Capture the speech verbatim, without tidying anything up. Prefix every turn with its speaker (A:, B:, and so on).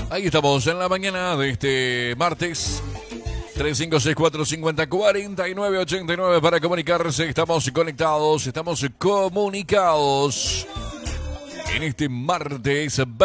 A: Ahí estamos en la mañana de este martes. tres cinco seis cuatro cinco cero cuatro nueve ocho nueve para comunicarse. Estamos conectados, estamos comunicados en este martes